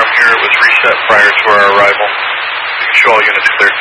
alarm here. It was reset prior to our arrival. You can show all units clear.